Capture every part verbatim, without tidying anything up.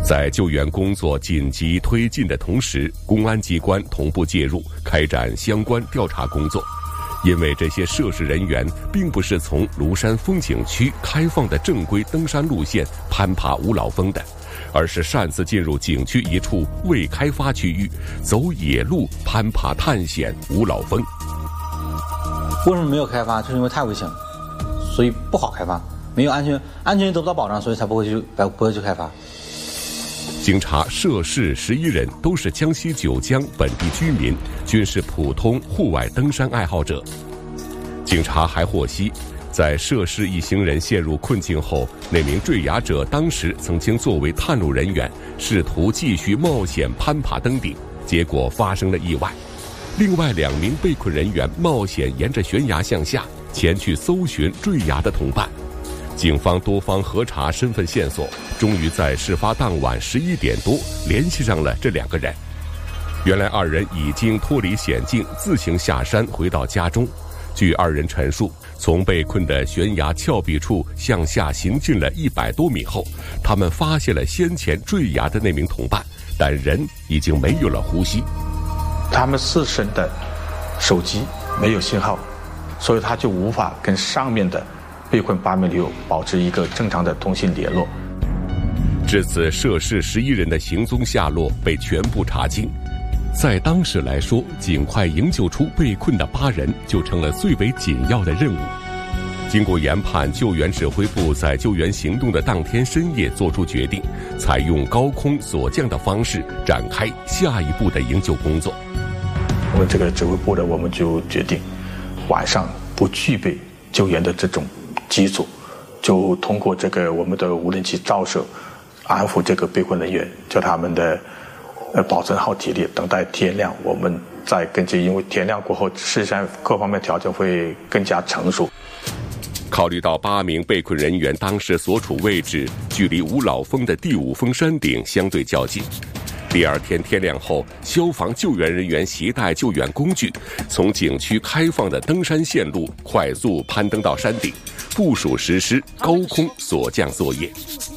在救援工作紧急推进的同时，公安机关同步介入，开展相关调查工作。因为这些涉事人员并不是从庐山风景区开放的正规登山路线攀爬五老峰的，而是擅自进入景区一处未开发区域，走野路攀爬探险五老峰。 为什么没有开发？就是因为太危险了，所以不好开发，没有安全，安全得不到保障，所以才不会去不会去开发。 经查，涉事十一人都是江西九江本地居民，均是普通户外登山爱好者。警察还获悉，在涉事一行人陷入困境后，那名坠崖者当时曾经作为探路人员，试图继续冒险攀爬登顶，结果发生了意外。另外两名被困人员冒险沿着悬崖向下，前去搜寻坠崖的同伴。警方多方核查身份线索，终于在事发当晚十一点多联系上了这两个人。原来二人已经脱离险境，自行下山回到家中。据二人陈述，从被困的悬崖峭壁处向下行进了一百多米后，他们发现了先前坠崖的那名同伴，但人已经没有了呼吸。 他们自身的手机没有信号，所以他就无法跟上面的被困八名驴友保持一个正常的通信联络。 至此，涉事十一人的行踪下落被全部查清。在当时来说，尽快营救出被困的八人就成了最为紧要的任务。经过研判，救援指挥部在救援行动的当天深夜做出决定，采用高空锁降的方式展开下一步的营救工作。 我们这个指挥部呢，我们就决定晚上不具备救援的这种机组，就通过这个我们的无人机照射，安抚这个被困人员，叫他们的呃保存好体力，等待天亮，我们再根据，因为天亮过后，事实上各方面条件会更加成熟。 考虑到八名被困人员当时所处位置距离五老峰的第五峰山顶相对较近，第二天天亮后，消防救援人员携带救援工具，从景区开放的登山线路快速攀登到山顶，部署实施高空锁降作业。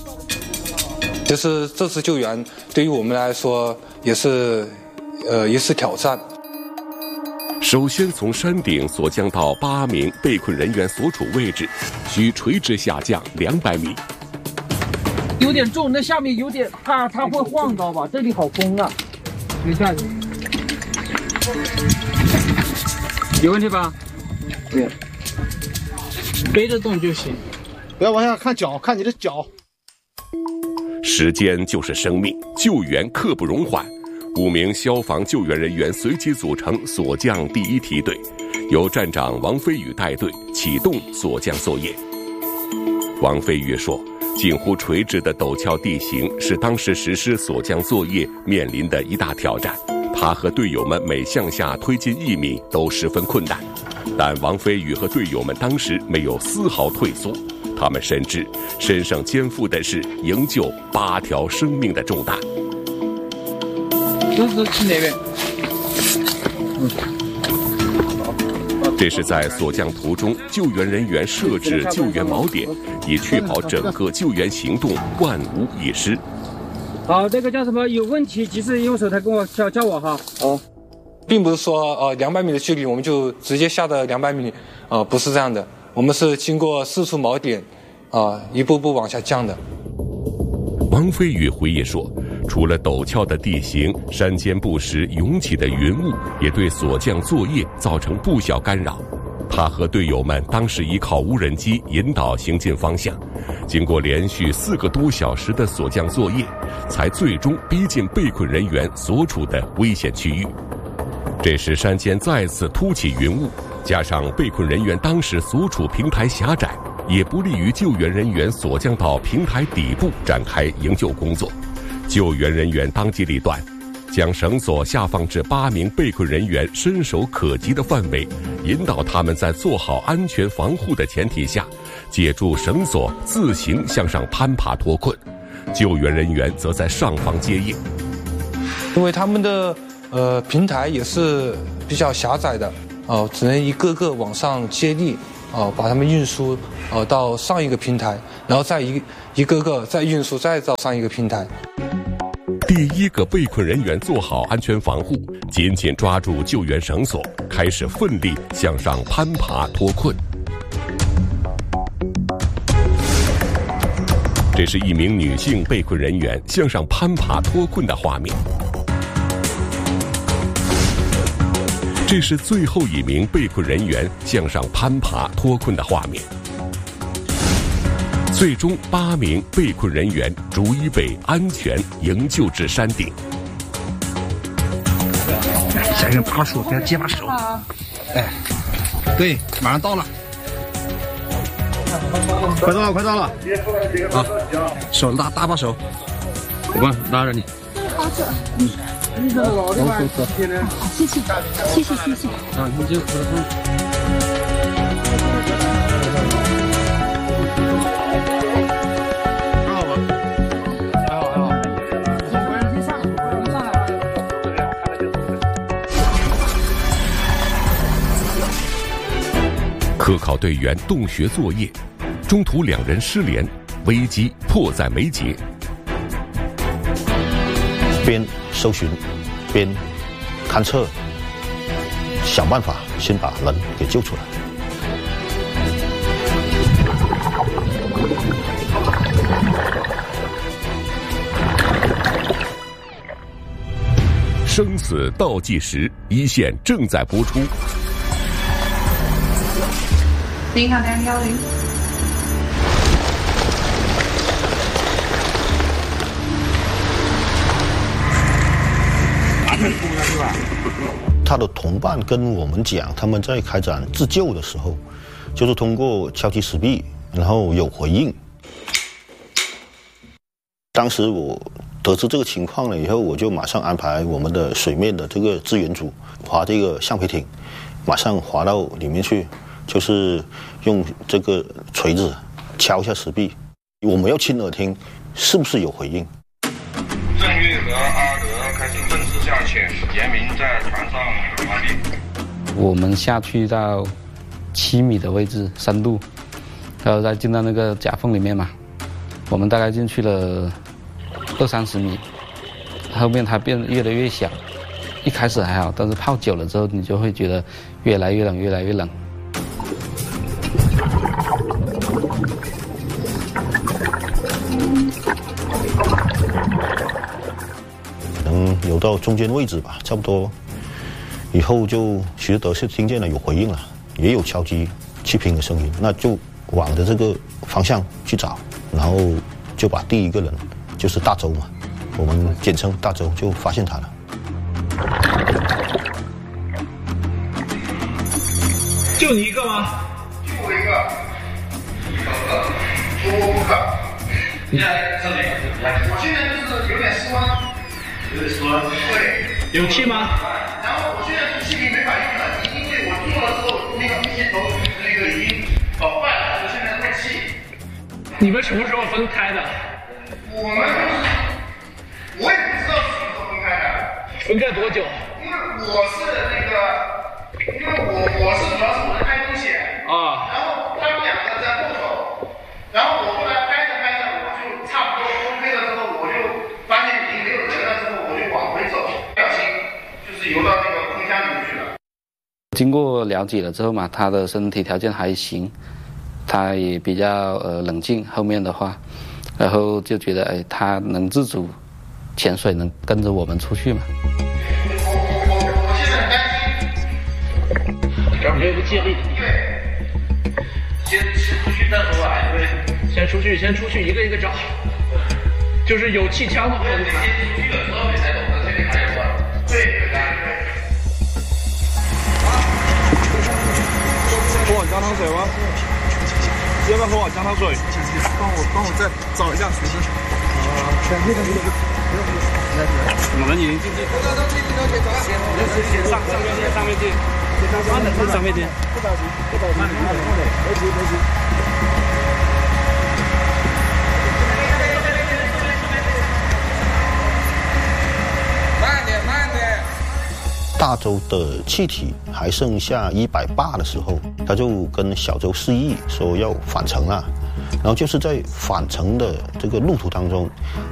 就是这次救援对于我们来说也是呃一次挑战。 首先从山顶锁降到八名被困人员所处位置，需垂直下降两百米。 有点重，那下面有点怕它会晃，知道吧？这里好风啊，没下去。有问题吧？对，背着动就行， 不要往下看脚，看你的脚。 时间就是生命，救援刻不容缓。五名消防救援人员随即组成锁降第一梯队，由站长王飞宇带队启动锁降作业。王飞宇说，近乎垂直的陡峭地形是当时实施锁降作业面临的一大挑战，他和队友们每向下推进一米都十分困难，但王飞宇和队友们当时没有丝毫退缩，他们深知身上肩负的是营救八条生命的重担。 这是去哪边？嗯。 这是在锁降途中，救援人员设置救援锚点，以确保整个救援行动万无一失。 好，这个叫什么？有问题及时用手台跟我叫叫我哈。 哦，并不是说呃两百米的距离我们就直接下到两百米，呃不是这样的，我们是经过四处锚点，啊、呃、一步步往下降的。 王飞宇回忆说，除了陡峭的地形，山间不时涌起的云雾也对锁降作业造成不小干扰。他和队友们当时依靠无人机引导行进方向，经过连续四个多小时的锁降作业，才最终逼近被困人员所处的危险区域。这时山间再次突起云雾，加上被困人员当时所处平台狭窄，也不利于救援人员锁降到平台底部展开营救工作。救援人员当机立断，将绳索下放至八名被困人员伸手可及的范围，引导他们在做好安全防护的前提下，借助绳索自行向上攀爬脱困。救援人员则在上方接应。 因为他们的呃平台也是比较狭窄的，呃只能一个个往上接力，呃把他们运输呃到上一个平台，然后再一一个个再运输再到上一个平台。 第一个被困人员做好安全防护，紧紧抓住救援绳索，开始奋力向上攀爬脱困。这是一名女性被困人员向上攀爬脱困的画面。这是最后一名被困人员向上攀爬脱困的画面。最终，八名被困人员逐一被安全营救至山顶。 下人把手，给他接把手。哎，对，马上到了，快到了，快到了。啊，手拉搭把手，我帮拉着你。 好的。嗯。你这老的话，谢谢，谢谢，谢谢。 啊，你就合同。 科考队员洞穴作业，中途两人失联，危机迫在眉睫。 边搜寻，边勘测，想办法先把人给救出来。 生死倒计时，一线正在播出。 零号两幺零。 他的同伴跟我们讲，他们在开展自救的时候，就是通过敲击石壁，然后有回应。当时我得知这个情况了以后，我就马上安排我们的水面的这个支援组划这个橡皮艇，马上划到里面去。就是用这个锤子敲一下石壁，我们要亲耳听是不是有回应。 郑玉和阿德开始正式向前，严明在船上完毕。 我们下去到七米的位置，深度，然后再进到那个夹缝里面嘛。我们大概进去了二三十米，后面它变得越来越小。一开始还好，但是泡久了之后，你就会觉得越来越冷，越来越冷。 能游到中间位置吧，差不多。以后就徐志德是听见了有回应了，也有敲击气瓶的声音，那就往着这个方向去找，然后就把第一个人，就是大周嘛，我们简称大周，就发现他了。 就你一个吗？ 就我一个。多个。现在这里，我现在就是有点失温，有点失温。对。 有气吗？ 然后我现在气瓶没法用了，因为我做了之后，那个呼吸头那个已经搞坏了，我现在漏气。 你们什么时候分开的？ 我们我也不知道什么时候分开的。 分开多久？ 因为我是那个，因为我我是主要是我在拍东西啊，然后他们两个在后头，然后我后来拍着拍着，我就差不多 OK 了之后，我就发现已经没有人了之后，我就往回走，不小心就是游到那个空箱里面去了。 经过了解了之后嘛，他的身体条件还行，他也比较呃冷静。后面的话，然后就觉得哎，他能自主潜水，能跟着我们出去嘛。 没有个借力。 对，先先出去再说吧。对， 先出去，先出去，一个一个找。就是有气枪的话， 对，先出去了之后你才懂得这里还有关。对对对。 喝碗姜汤水吗？要不要喝碗姜汤水？帮我帮我再找一下水声。啊，全可以的，可以的。 我们已经进去。先先上上面去，上面去。上面点，不着急，不着急，慢点，慢点，没急，没急。 慢点，慢点。 大周的气体还剩下一百八的时候，他就跟小周示意说要返程了。然后就是在返程的这个路途当中，